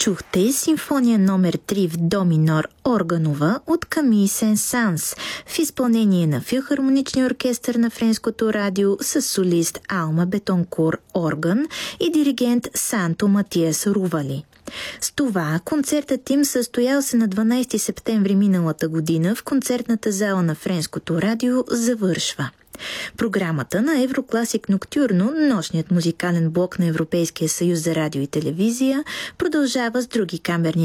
Чухте симфония номер 3 в до минор органова от Камий Сен-Санс в изпълнение на Филхармоничния оркестър на Френското радио с солист Алма Бетонкур орган и диригент Санто Матиас Рували. С това концертът им състоял се на 12 септември миналата година в концертната зала на Френското радио завършва. Програмата на Еврокласик Ноктюрно, нощният музикален блок на Европейския съюз за радио и телевизия, продължава с други камерни